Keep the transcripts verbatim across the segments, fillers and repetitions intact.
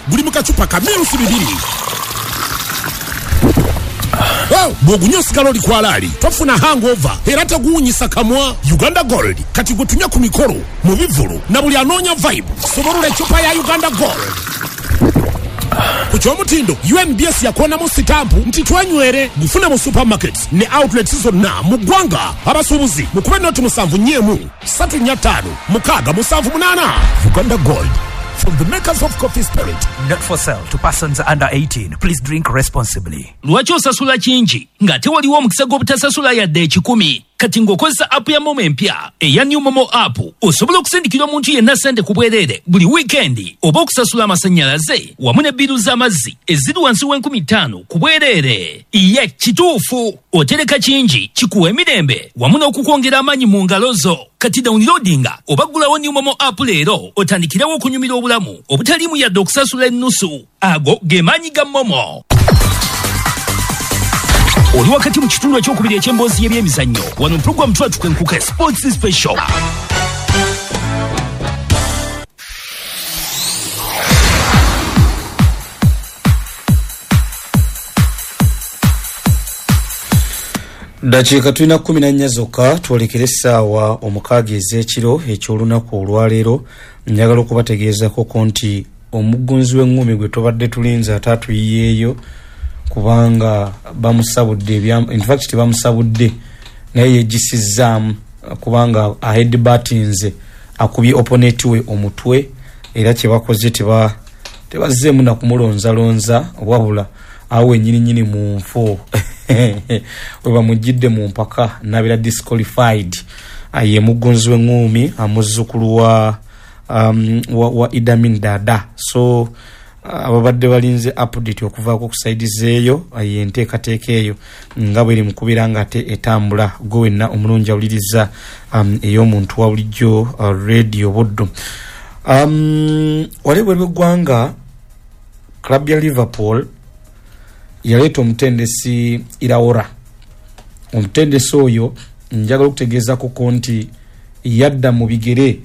guli mu kacupa ka mirusi bibiri. Oh, bogunyo sigalo likwalali tofuna hangover era taguunyisa kamwa. Uganda Gold kati gutunya ku mikoro mu bivulu na buli anonya vibe soborula echupa ya Uganda Gold. Kucho mutindo U N B S yakona mu sitampu nti twanywere gufuna mu supermarkets ne outlets zonna mu gwanga. Abasubuzi mukube noti musanvu nyemu satu nyatano mukaga musanvu munana. Uganda Gold, from the makers of Coffee Spirit. Not for sale to persons under eighteen. Please drink responsibly. Lwaki osasula kingi ng'ate waliwo omukisa gw'obutasasula yadde ekikumi? Kati ng'okozesa app ya Momo empya eya New Momo app osobola okusindikira omuntu yenna sente ku bwereere buli weekendi oba okusasula amasannyalaze wamu ne bbiru z'amazzi eziri wansi w'enkumi ttaano ku bwereere. Ye kituufu otereka kingi kikuwa emirembe wamu n'okukwongera amaanyi mu ngalo zo. Kati downloadinga oba ggulawo New Momo app leero otandikirewo okunyumira obulamu obutaliimu yadde okusasula ennusu. Ago ge maanyi ga Momo. Oli wakati mu kitundu ekyokubiri eky'emboozi y'ebyemizannyo wano program twatu kwenkuka sports special. Dakiika tulina kumi na nnya zokka twolekere essaawa omukaaga ez'ekiro eky'olunaku olwaleero. Njagala okubategeezako ko nti omuggunzi w'eŋŋumi gwe tubadde tulinze ataatuyiyeeyo kubanga bamusabudde ebyam in fact bamusabudde naye yegisizzaamu kubanga ahead battinze akubye opponent we omutwe era kye bakoze teba tebazzeemu na kumulonzalonza wabula awe nyini nyini mu nfo we bamujjidde mu mpaka nabira disqualified. Aye muggonzi w'eŋŋumi amuzzukulu wa um, wa, wa Idamin Dada. So ababadde balinze update okuvaako ku side zeeyo aye enteekateeka eyo nga bweri mukubira nga ate etambula gwe wenna omulungi awuliriza um, ey'omuntu wa bulijjo uh, radio Buddu. Um, waliwo eggwanga club ya Liverpool yaleeta omutendesi Iraola. Omutendesi oyo njagala okutegeezako ko nti yadda mu bigere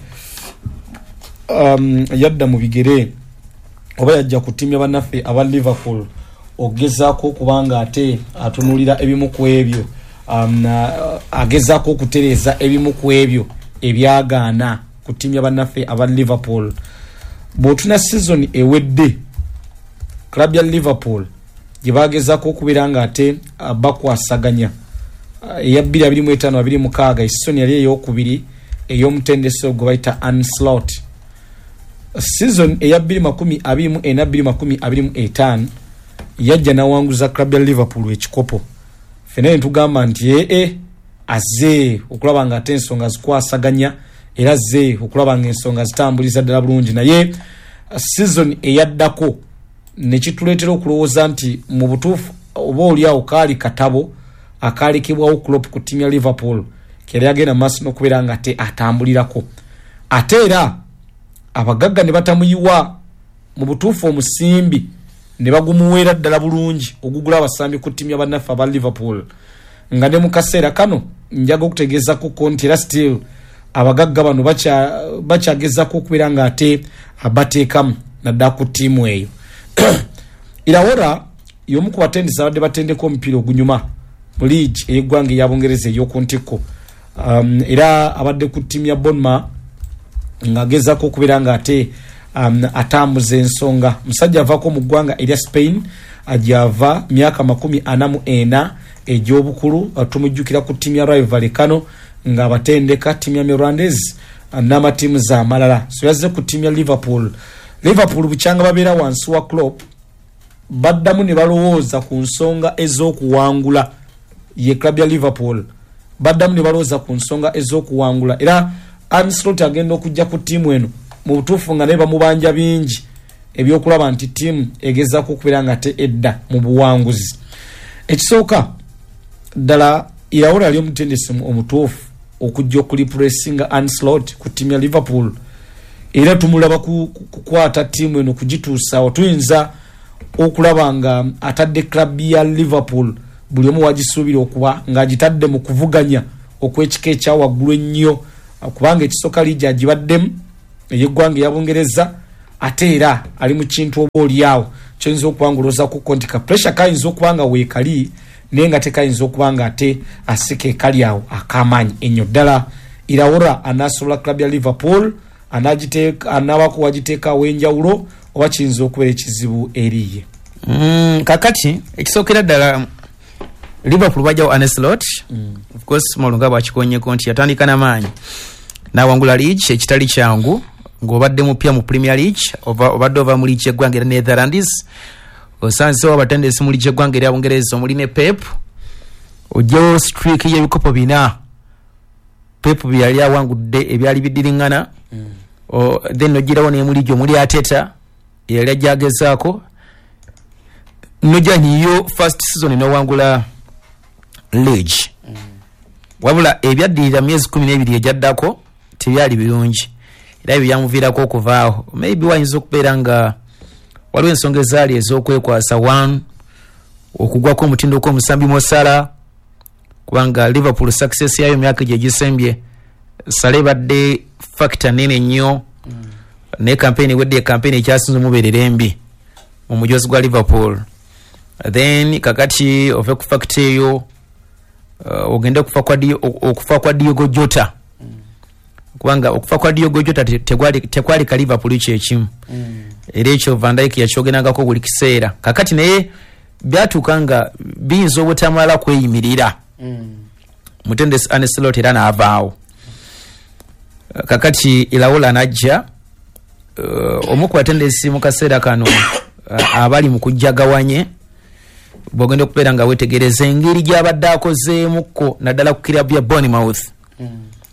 um, yadda mu bigere oba yajja kutimya bannaffe aba Liverpool ogezaako kubanga ate atunulira ebimu ku ebyo um, agezaako okutereeza ebimu ku ebyo ebyagaana kutimya bannaffe aba Liverpool. Bw'otuna season ewedde club ya Liverpool gye bagezaako okubeera nga ate uh, bakwasaganya eya bbiri abiri mu etaano abiri mukaaga season yali ey'okubiri ey'omutendesi ogwe bayita Ancelotti. Season eya bbiri makumi abiri mu ena bbiri makumi abiri mu etaano yajja nawanguza club ya Liverpool ekikopo. Fene ntugamba nti ee azze okulaba nga ate ensonga zikwasaganya era azze okulaba nga ensonga zitambuliza ddala bulungi, naye season eyaddako ne kituleetera okulowooza nti mu butuufu oba oliawo kaali katabo akaalikibwawo Klopp ku ttiimu ya Liverpool kera yagenda maaso n'okubeera nga ate atambulirako. Ate era abagagga ne batamuyiwa mu butuufu omusimbi ne bagumuweera ddala bulungi ogugula abasambi ku ttiimu y'abannaffe aba Liverpool. Nga ne mu kaseera kano njaga okutegeezako ko nti era still abagagga bano bakyagezako okubeera nga ate abateekamu naddala ku ttiimu eyo. Iraola y'omu ku batendesi abadde batendeka omupiira ogunyuma mu liigi ey'eggwanga ey'Abongereza ey'oku ntikko. Um, era abadde ku ttiimu ya Bournemouth ng'agezaako okubeera nga ate um, atambuza ensonga. Musajja avaako mu ggwanga erya Spain ajava myaka makumi ana mu ena egy'obukulu. Uh, tumujjukira ku ttiimu ya Rayo Vallecano ng'abatendeka ttiimu ya Mirandez uh, n'amatiimu z'amalala. So yazze ku ttiimu ya Liverpool. Liverpool bukyanga babeera wansi wa Klopp baddamu ne balowooza ku nsonga ez'okuwangula ye club ya Liverpool. Baddamu ne balowooza ku nsonga ez'okuwangula era Ancelotti agenda okujja ku ttiimu eno mu butuufu nga naye bamubanja bingi ebyokulaba nti ttiimu egezaako okubeera nga te edda mu buwanguzi. Ekisooka ddala Iraola ali omutendesi omutuufu okujja okulipuresinga Ancelotti ku ttiimu ya Liverpool era tumulaba kukwata ttiimu eno kugituusa tuyinza okulaba nga atadde club ya Liverpool buli omu wagisuubira okuba ng'agitadde mu kuvuganya okw'ekika ekya waggulu ennyo kubanga ekisooka liigi agibaddemu ey'eggwanga ey'Abongereza ate era ali mu kintu oba oliawo kyinza okubanguloza ku konti ka pressure kayinza okubanga weekali naye nga tekayinza okubanga ate asika ekali awo akamanyi ennyo ddala. Iraola anasobola club ya Liverpool anagiteeka anabaku wagiteeka wenjawulo oba kiyinza okubeera ekizibu eriye. Mm, kakati ekisokera ddala Liverpool bajawo Ancelotti mm. of course Molunga bakikonye konti yatandika n'amaanyi n'awangula league ekitali kyangu ng'obadde mupya mu Premier League obadde ova mu league eggwanga era Netherlands osanzewo abatendesi mu league eggwanga era Bungereza omuli ne Pep ojjawo streak y'ebikopo bina Pep byali awangudde ebyali biddiringana mm. o then ogirawo ne mu league omuli Ateta yali ajagezaako nojani yo first season no wangula league mm. wabula ebyaddirira myezi kumi n'ebiri ejaddako tebyali birungi era byamuviirako okuvaawo maybe wayinza okubeera nga waliwo ensonga ezaali ez'okwekwasa one okugwako omutindo kw'omusambi Mosala kubanga Liverpool success yayo myaka gye gisembye Sala ebadde factor nene nnyo mm. ne campaign wedde campaign ekyasinze mubeerera embi mu mujozi gwa Liverpool. Then kakati ove ku factor eyo uh, ogende kufa kwa dio okufa kwa Diogo Jota mm. kubanga okufa kwa Diogo Jota tegwali tekwali ka Liverpool kyekimu mm. era ekyo Van Dijk yachogenangako buli kiseera kakati naye byatukanga biyinza obutamala kweyimirira mm. mutendesi Ancelotti era n'avaawo kakati Iraola najja uh, omu ku batendesi mu kaseera kano uh, abali mu kujjagawanye bogenda okubeera nga wetegereza engeri gy'abadde akozeemuko naddala ku kirabu ya Bournemouth mm.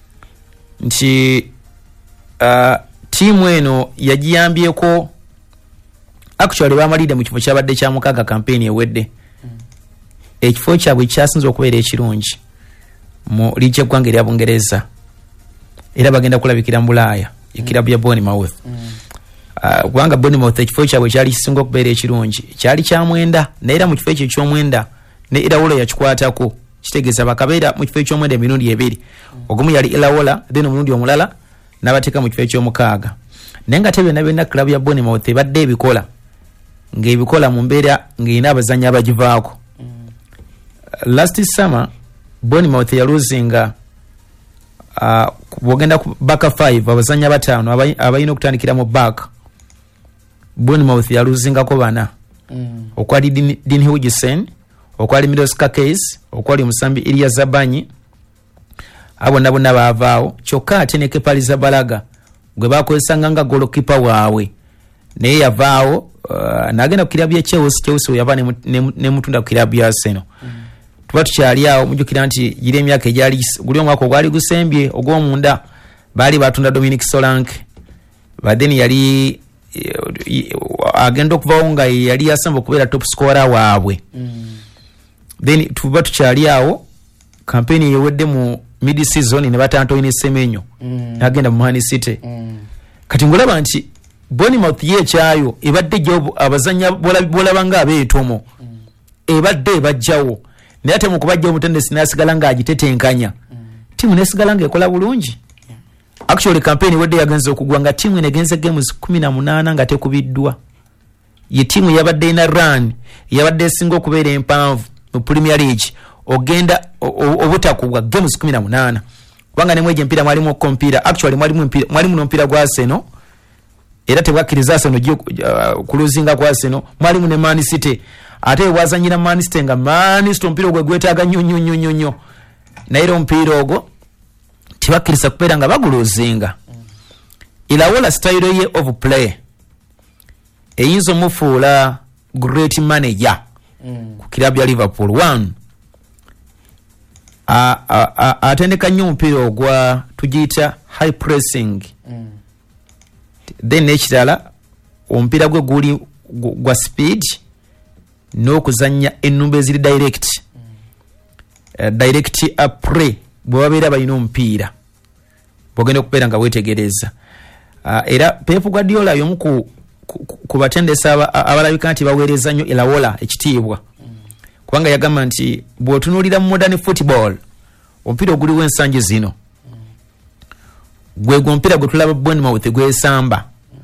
nti uh, tiimu eno yagiyambyeko actually bamalidde mu kifo kyabadde kya mukaaga campaign ewedde mm. ekifo kyabwe kyasinze okubeera ekirungi mu liigi eggwanga erya Bungereza era bagenda kulabikira mu Bulaaya ekirabu ya Bournemouth mm. Uh, kubanga Bournemouth ekifo kyabwe kyali kisinga okubeera ekirungi kyali kya mwenda naye era mu kifo ekyo eky'omwenda ne Iraola yakikwatako kitegeeza bakabeera mu kifo eky'omwenda emirundi ebiri mm. ogumu yali Iraola then omulundi omulala n'abateeka mu kifo eky'omukaaga naye nga tebyo nabyo na club ya Bournemouth ebadde ebikola ng'ebikola mu mbeera ng'erina abazannyi abagivaako mm. uh, last summer Bournemouth yaluzinga uh, bwogenda ku baka five abazannyi abataano abayina okutandikira mu back Bournemouth yaluzingako bana mm. okwali Dean, Dean Hughes okwali Middlesbrough Case okwali musambi Ilya Zabanyi abo nabo nabavaawo kyokka ate ne Kepaliza Balaga gwe bakozesanga nga goalkeeper waabwe naye yavaawo uh, n'agenda ku kirabu ya Chelsea Chelsea yava ne, ne, ne mutunda ku kirabu ya Arsenal mm. tuba tukyali awo mujjukira nti giri emyaka egyali guli omwaka ogwali gusembye ogw'omunda baali batunda Dominic Solanke badeni yali agenda okuvaawo nga yali yasamba okubeera top scorer waabwe mm. then tuba tukyali awo campaign yewedde mu mid season ne batantoyine Semenyo mm. agenda mu Man City mm. kati ngulaba nti Bournemouth ye kyayo ebadde job abazanya bolaba nga abeetomo mm. ebadde ebajjawo naye ate mu kubajja omutendesi n'asigala nga agitetenkanya mm. timu n'esigala nga ekola bulungi yeah. actually campaign wedde yagenze okugwa nga timu enegenze games kumi na munaana nga tekubiddwa ye timu yabadde ina run yabadde esinga okubeera empanvu mu Premier League ogenda obutakubwa games kumi na munaana kubanga ne mweje mpira mwalimu okompiira actually mwalimu mpira mwalimu n'ompira gwa Arsenal era tebwakkiriza Arsenal uh, kuluzinga kwa Arsenal mwalimu ne Man City ate wazanyira Man City nga Man City mpira ogwe gwetaaga nnyo nnyo nnyo nnyo nnyo naye ompira ogwo tebakkiriza kubeera nga baguluzinga mm. Iraola style ye of play eyinza omufuula great manager mm. ku kirabu ya Liverpool one atendeka nnyo omupiira ogwa tugiyita high pressing mm. then nekirala omupiira gwe guli gwa speed n'okuzannya ennumba eziri direct mm. uh, direct apre bwe babeera balina omupiira bwogenda okubeera nga wetegereza uh, era Pep Guardiola y'omu ku, ku, ku batendesa abalabika nti baweereza nnyo Iraola ekitiibwa mm. kubanga yagamba nti bw'otunuulira mu modern football omupiira oguliwo ensangi zino mm. gwe gwe omupiira gwe tulaba Bournemouth gwesamba mm.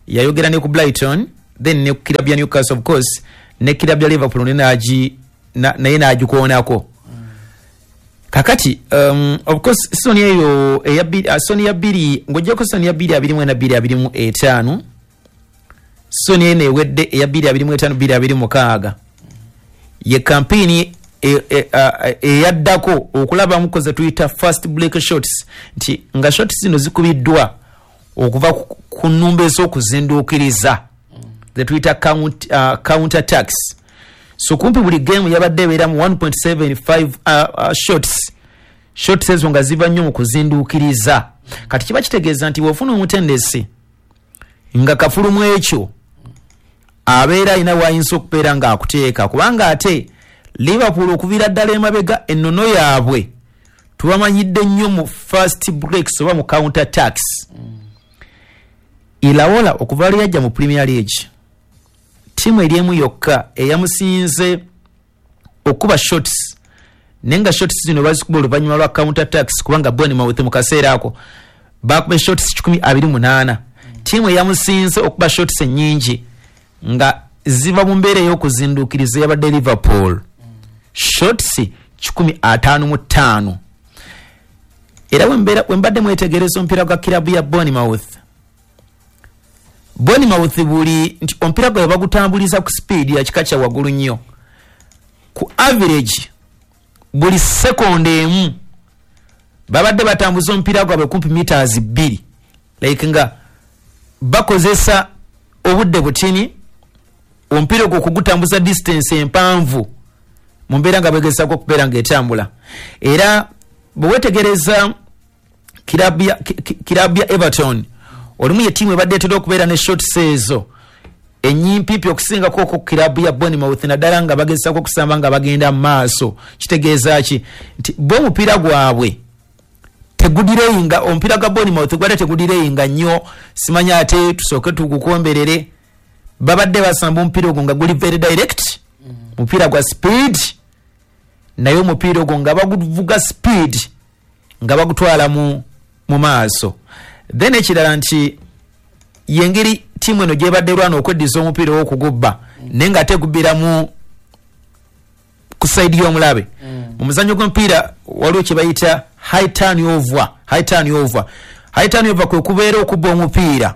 yayogera ne ku Brighton then ne ku kirabya Newcastle of course ne kirabya Liverpool ne naji na naye najikoonako kakati um, of course Sony eyo eyabiri uh, Sony yabiri ngojeko Sony yabiri abiri mu na biri abiri mu etaano Sony ene wedde eyabiri abiri mu etaano biri abiri mu kaaga ye campaign eyaddako e, e, uh, okulaba mukoze tuyita fast break shots nti nga shots zino zikubiddwa okuva ku nnumba ez'okuzindukiriza ze tuyita count, uh, counter attacks so kumpi buli game yabadde ebeera mu one point seven five uh, uh, shots shots ezo nga ziva nnyo mu kuzindukiriza kati kiba kitegeeza nti wofuna omutendesi nga kafulumu ekyo abeera ina wayinza okubeera ng'akuteeka kubanga ate Liverpool okuvira ddala emabega ennono yaabwe tubamanyidde nnyo mu fast breaks oba mu counter attacks mm. Ilawola okuva lyajja mu Premier League timu eriemu yokka eyamusinze okuba shots nenga shots zino bazikuba oluvannyuma lwa counter attacks kubanga Bournemouth mu kaseera ako bakuba shots kikumi abiri mu munaana mm. Timu eyamusinze okuba shots ennyingi nga ziva mu mbeera ey'okuzindukiriza yabadde Liverpool mm. Shots kikumi ataano mu ttaano era wembera wembadde mwetegereza omupiira gwa kilabu ya Bournemouth Bournemouth buli nti omupiira gwe bagutambuliza ku speed ya kika kya waggulu nnyo ku average buli sekonde emu babadde batambuza omupiira gwabwe kumpi meters bbiri like nga bakozesa obudde butini omupiira gwo kugutambuza distance empanvu mu mbeera nga begezaako okubeera ng'etambula era bwe wetegereza kilabu ya Everton olumu ye tiimu ebadde etera okubeera ne shots ezo enyimpipi okusingako ku kilabu ya Bournemouth naddala nga bagezaako okusamba nga bagenda mu maaso kitegeeza ki nti bo omupiira gwabwe tegudireyinga omupiira gwa Bournemouth gwadde tegudireyinga nnyo simanya ate tusooke tugukomberere babadde basamba omupiira ogwo nga guli very direct mupiira gwa speed naye omupiira ogwo nga baguvuga speed nga bagutwala mu mu maaso then ekirala nti yengeri tiimu eno gyebadde lwana okweddiza omupiira w'okugubba mm. naye nga ate gubbira mu ku saidi y'omulabe mm. mu muzannyo gw'omupiira waliwo kye bayita high turn over high turn over high turn over kwe kubeera okubba omupiira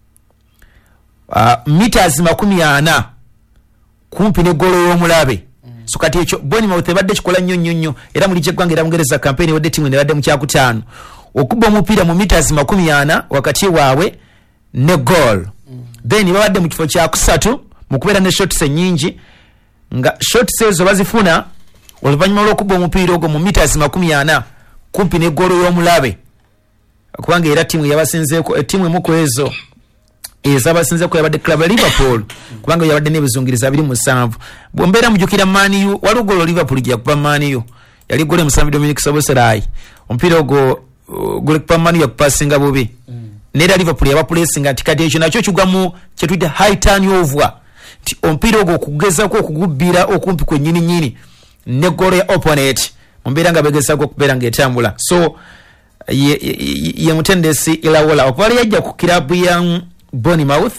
uh, meters makumi ana kumpi ne golo y'omulabe mm. so kati ekyo Bournemouth ebadde kikola nnyo nnyo nnyo era muli gyeggwanga era Bungereza campaign wadde tiimu eno ebadde mu kyakutaano okubba omupiira mu meters makumi ana wakati waabwe ne goal mm. then babadde mu kifo kya kusatu mu kubeera ne shots ennyingi nga shots ezo bazifuna oluvannyuma lw'okubba omupiira ogwo mu meters makumi ana kumpi ne goal y'omulabe kubanga era tiimu yabasinzeeko tiimu emu ku ezo ezabasinzeeko yabadde club ya Liverpool kubanga yabadde n'ebizungiriza abiri mu musanvu bw'ombeera mujjukira Man U waliwo goal Liverpool gye yakuba Man U yali goal musanvu Dominic Szoboszlai omupiira ogwo gule kupa Man U yakupasinga bubi mm. Nera Liverpool yabapulesinga nti kati ekyo nakyo kigwa mu kye tuyita high turn over ti omupiira ogwo okugezaako okugubbira okumpi kwe nnyini nnyini ne goal ya opponent mu mbeera nga begezaako okubeera ng'etambula so ye, ye, ye mutendesi Ilawola okuva yajja ku kilabu ya Bournemouth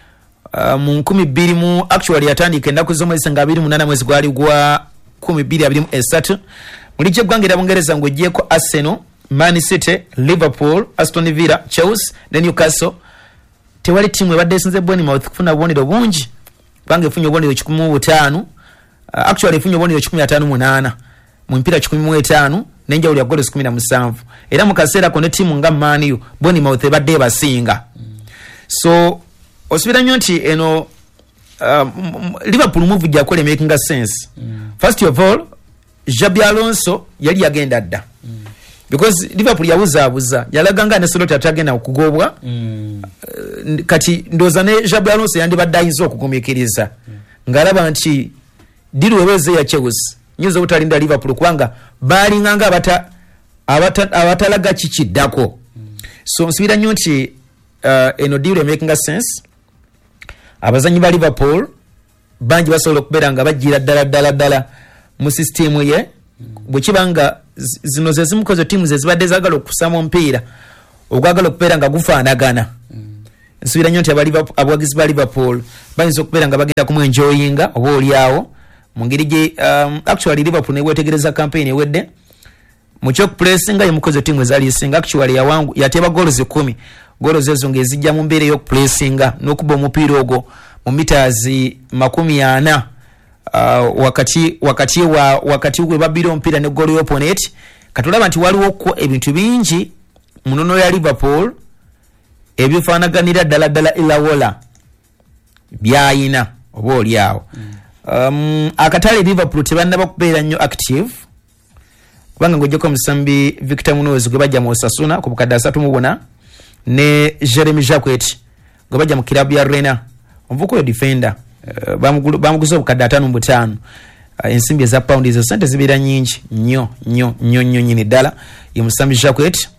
uh, mu nkumi bbiri mu actually yatandika ennaku z'omwezi nga abiri munaana mwezi gwali gwa kumi bbiri abiri mu esatu muli gyeggwanga era Bungereza ng'oggyeko Arsenal Man City, Liverpool, Aston Villa, Chelsea, ne Newcastle. Tewali timu ebadde esinze Bournemouth kufuna obubonero bungi. Bange efunye obubonero kikumi mu butaano. Uh, actually efunye obubonero kikumi ataano mu munaana. Mu mpira kikumi mu etaano n'enjawulo ya goals kumi na musanvu. Era mu kaseera ko ne timu nga Man U, Bournemouth ebadde ebasinga. Mm. So osubira nnyo nti eno uh, Liverpool move gya kole making a sense. Mm. First of all, Xabi Alonso yali yagenda dda. Mm. Because Liverpool yabuzaabuza yalaganga ne Slot atagenda okugobwa mm. uh, kati ndoza ne Xabi Alonso yandibadde ayinza okugumikiriza mm. ngalaba nti diru webeze ya Chelsea nyuzo utalinda Liverpool kubanga balinganga abata abata abatalaga kikiddako mm. so nsibira nnyo nti uh, eno deal making a sense abazanyi ba Liverpool bangi basobola okubeera nga bajjira ddala ddala ddala mu system ye mm. bwe kibanga zino ze zimukoze timu ze zibadde zaagala okusama omupiira ogwagala okubeera nga gufaanagana mm. nsubira nnyo nti abawagizi ba Liverpool bayinza okubeera nga bagenda kumwenjoyinga oba oliawo mu ngeri gye um, actually Liverpool newetegereza campaign ewedde mu kyokupulesinga yemukoze tiimu ezaali esinga actually yawangu yateba goals kumi goals ezo ng'ezijja mu mbeera y'okupulesinga n'okuba omupiira ogwo mu mitaazi makumi ana uh, wakati wakati wa wakati we babira omupiira ne goal y'opponent katulaba nti waliwo ko ebintu bingi munono ya Liverpool ebifaanaganira ddala ddala Iraola byayina oba oliawo mm. um, akatale Liverpool tebannaba kubeera nnyo active kubanga ng'ojjako musambi Victor Munoz gwe bajja mu Osasuna ku bukadde asatu mu buna ne Jeremy Jacquet gwe bajja mu kirabu ya Rennes omuvuko yo defender uh, bamuguza obukadde ataano mu butaano uh, ensimbi eza paundi ezo sente zibeera nyingi nnyo nnyo nnyo nnyo nyini ddala ye musambi Jacquet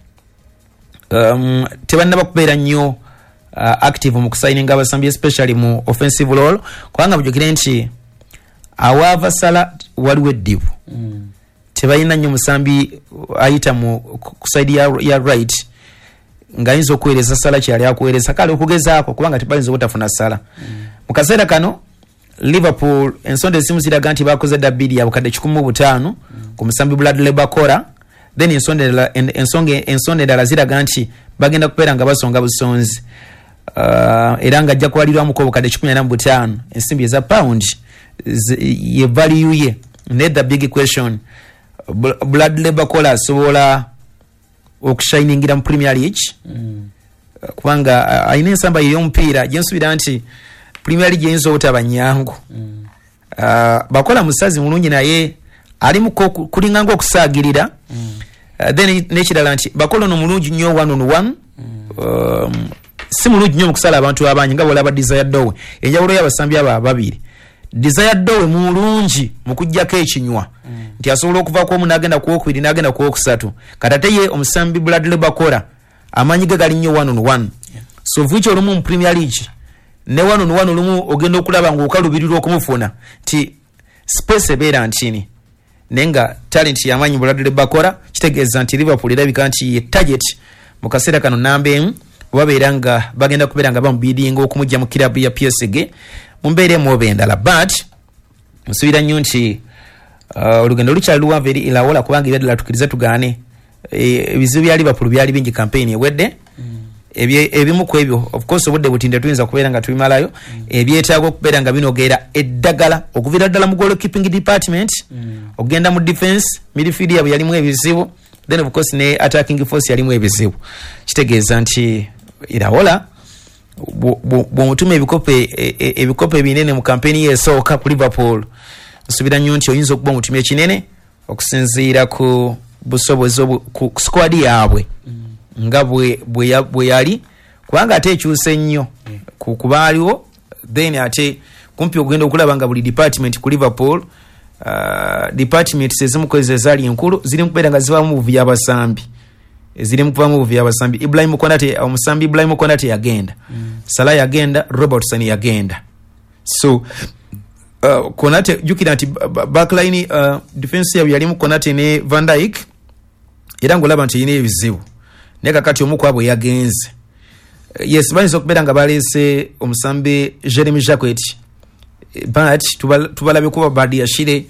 um, tebannaba kubeera nnyo uh, active mu kusayininga abasambi especially mu offensive role kubanga bujjukire nti awaava sala waliwo eddibu mm. tebalina nnyo musambi ayita mu kusaidi ya, ya right ng'ayinza okuweereza sala kyali akuweereza kale okugezaako kubanga tebayinza obutafuna sala mm. mu kaseera kano Liverpool ensonda ezimu ziraga nti bakoze dabbiri ya bukadde kikumi mu butaano mm. ku musambi Bradley Bakora then ensonda ensonga ensonda endala ziraga nti bagenda kubeera nga basonga busonzi uh, era nga ajja kuwalirwamu ko bukadde kikumi na butaano ensimbi eza pound ye value ye ne the big question Bradley Bakora asobola okushiningira mu Premier League mm. kubanga uh, ayina ensamba y'omupiira gyensubira nti Premier League yinza obutaba nyangu mm. uh, Bakora musazi mulungi naye ali mu kulinga ngo okusaagirira mm. uh, then nekirala nti Bakora no mulungi nnyo one on one mm. um, si mulungi nnyo mu kusala abantu abanyi nga bolaba Desire Dowe enjawulo y'abasambi aba babiri Desire Dowe mulungi mu kujjako ekinywa mm. nti asobola okuva ku omu n'agenda ku okubiri n'agenda ku okusatu katate ye omusambi Bradley Bakora amanyi ge gali nnyo one on one yeah. so vuicho olumu mu Premier League ne one on one olumu ogenda okulaba ng'okalubirirwa okumufuna nti space ebeera ntini nenga talent yamanyi Bradley Bakora kitegeeza nti Liverpool erabika nti ye target mu kaseera kano namba emu babeera nga bagenda kubeera nga bamubidinga okumujja mu kirabu ya P S G mu mbeera emu oba endala but nsuubira nnyo nti uh, olugendo lukyali luwanvu eri Iraola kubanga ebyaddala tukkirize tugaane ebizibu bya Liverpool byali bingi campaign ewedde mm. ebimu ku ebyo of course obudde butinde tuyinza kubeera nga tubimalayo mm. ebyetaaga okubeera nga binogeera eddagala okuviira ddala mu goalkeeping department mm. okugenda mu defense midfield yabwe yalimu ebizibu then of course ne attacking force yalimu ebizibu kitegeeza nti Iraola bw'omutuma ebikope ebikope binene mu campaign y'esooka ku Liverpool nsuubira nnyo nti oyinza okuba omutumya ekinene okusinziira ku busobozi ku squad yaabwe mm. nga bwe bwe yali kubanga ate ekyuse nnyo yeah. ku kubaaliwo then ate kumpi okugenda okulaba nga buli department ku Liverpool uh, department ezimukozesa zaali enkulu ziri mu kubeera nga ziba mu buvi y'abasambi ziri mu kuva mu buvi y'abasambi Ibrahim Konate omusambi Ibrahim Konate yagenda mm. Salah yagenda Robertson yagenda so uh, Konate jukira nti backline uh, defense yali mu Konate ne Van Dijk era ngolaba nti yine ebizibu ne kakati omu kwabo yagenze yes bayinza okubeera nga baleese omusambi Jeremy Jacquet but tubalabe kuba badi yashire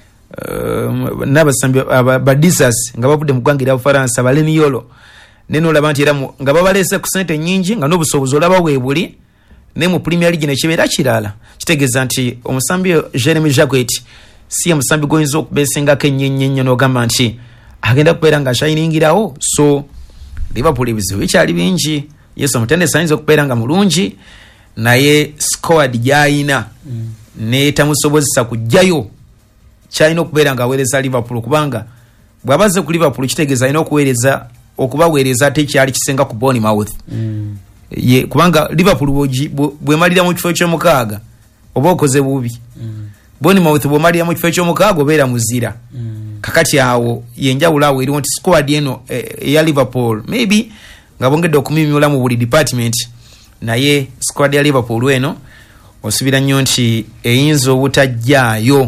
uh, n'abasambi badisas nga bavudde mu ggwanga erya Bufaransa baleni yolo neno olaba nti era nga babaleese ku sente nyingi nga n'obusobozi olaba weebuli ne mu Premier League nekibeera kirala kitegeeza nti omusambi Jeremy Jacquet si ye musambi goyinza okubeesingako ennyo n'ogamba nti agenda kubeera nga ashayiningirawo so Liverpool ebizibu bikyali bingi yesu omutendesi ayinza okubeera nga mulungi naye squad gyayina mm. netamusobozesa kujjayo kyalina okubeera nga aweereza Liverpool kubanga bw'abaze ku Liverpool kitegeeza alina okuweereza okubaweereza ate ekyali kisenga ku Bournemouth mm. ye kubanga Liverpool bwemalira mu kifo eky'omukaaga oba okoze bubi mm. Bournemouth bwemalira mu kifo eky'omukaaga obeera muzira mm. kakati awo yenjawulo awo eri nti squad eno eya Liverpool maybe nga bongedde okumimyula mu buli department naye squad ya Liverpool eno osubira nnyo nti eyinza obutajjaayo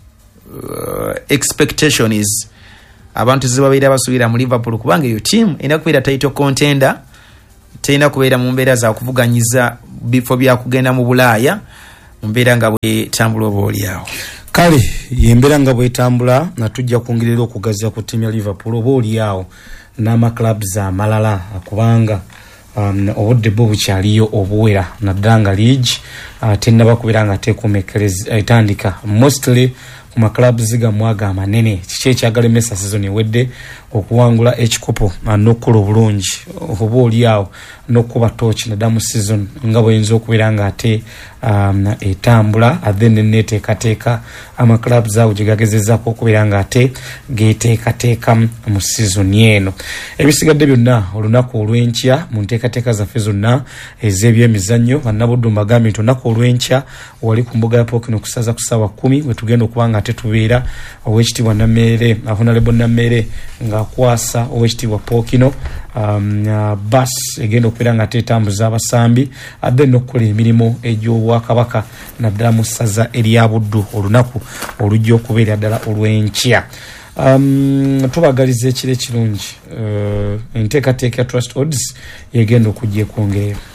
uh, expectation is abantu zibabeera basuubira mu Liverpool kubanga eyo team ena kubeera title contender terina kubeera mu mbeera za kuvuganyiza bifo bya kugenda mu Bulaaya mu mbeera nga bwetambula oba oliawo. Kale yembeera nga bwetambula nga tujja kwongerera okugazya ku ttiimu ya Liverpool oba oliawo n'amaclubs amalala kubanga um, obudde bwo bukyaliyo obuwera naddala nga league uh, tennaba kubeera nga teekumekereza etandika mostly ku maclubs gamwaga amanene kiki ekyagalemesa season ewedde okuwangula ekikopo n'okukola obulungi oba oliawo n'okuba tooki naddala mu season nga bweyinza okubeera nga ate um, etambula then neteekateeka amaclubs awo gye gagezezaako okubeera nga ate geteekateeka mu season eno. Ebisigadde byonna olunaku olw'enkya mu nteekateeka zaffe zonna ez'ebyemizannyo bannabuddu mbagambye nti olunaku olw'enkya wali ku mbuga ya Pokino kusaza ku ssaawa kumi we tugenda okuba nga ate tubeera ow'ekitiibwa Nammeere Honorable Nammeere ng'akwasa ow'ekitiibwa Pokino um, uh, bus egenda okubeera nga teetambuza abasambi adde n'okukola emirimu egy'obwakabaka naddala mu ssaza erya Buddu olunaku olujja okubeera ddala olw'enkya. Um, tubagaliza ekiro ekirungi uh, enteekateeka ya Trust Odds yegenda okujja ekwongereyo.